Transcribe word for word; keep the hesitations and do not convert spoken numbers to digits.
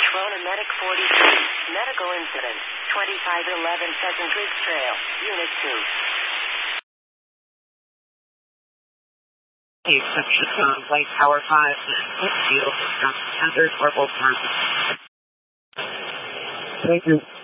Trona Medic forty-two. Medical incident. twenty-five eleven Pheasant Ridge Trail. Unit two. The exception on White Tower five. Field. Hazard level. Thank you.